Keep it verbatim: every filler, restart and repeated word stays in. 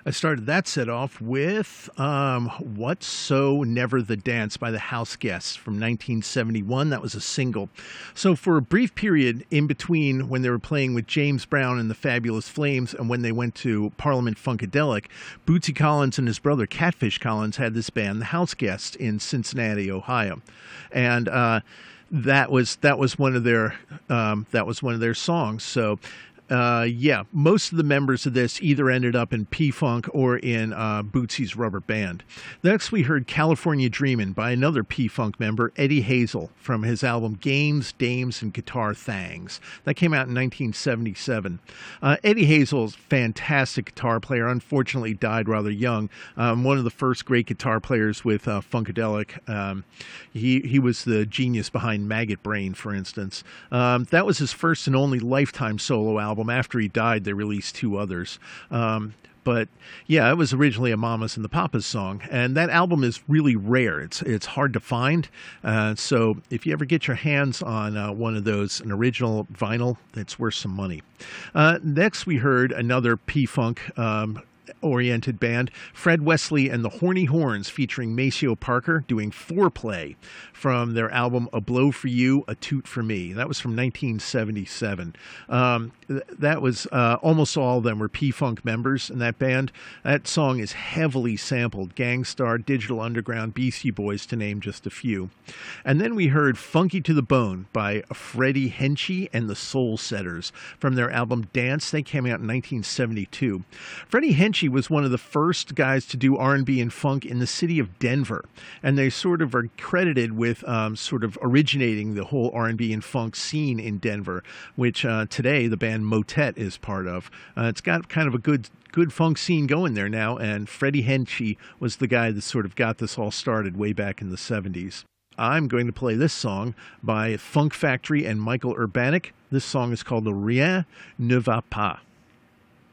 I started that set off with um, What's So Never the Dance by the House Guests from nineteen seventy-one. That was a single. So for a brief period in between when they were playing with James Brown and the Fabulous Flames and when they went to Parliament Funkadelic, Bootsy Collins and his brother Catfish Collins had this band, the House Guests, in Cincinnati, Ohio. And uh, that was that was one of their um, that was one of their songs. So Uh, yeah, most of the members of this either ended up in P-Funk or in uh, Bootsy's Rubber Band. Next, we heard California Dreamin' by another P-Funk member, Eddie Hazel, from his album Games, Dames, and Guitar Thangs. That came out in nineteen seventy-seven. Uh, Eddie Hazel's fantastic guitar player, unfortunately died rather young. Um, one of the first great guitar players with uh, Funkadelic. Um, he, he was the genius behind Maggot Brain, for instance. Um, that was his first and only lifetime solo album. After he died, they released two others. Um, but yeah, it was originally a Mamas and the Papas song, and that album is really rare. It's it's hard to find. Uh, so if you ever get your hands on uh, one of those, an original vinyl, it's worth some money. Uh, next, we heard another P-Funk um, oriented band, Fred Wesley and the Horny Horns, featuring Maceo Parker, doing Foreplay from their album A Blow for You, A Toot for Me. That was from nineteen seventy-seven. Um, th- that was uh, almost all of them were P-Funk members in that band. That song is heavily sampled, Gangstar, Digital Underground, Beastie Boys, to name just a few. And then we heard Funky to the Bone by Freddie Henchy and the Soul Setters from their album Dance. They came out in nineteen seventy-two. Freddie Henchy was one of the first guys to do R and B and funk in the city of Denver, and they sort of are credited with um, sort of originating the whole R and B and funk scene in Denver, which uh, today the band Motet is part of. Uh, it's got kind of a good good funk scene going there now, and Freddie Henchy was the guy that sort of got this all started way back in the seventies. I'm going to play this song by Funk Factory and Michael Urbanic. This song is called Rien ne va pas.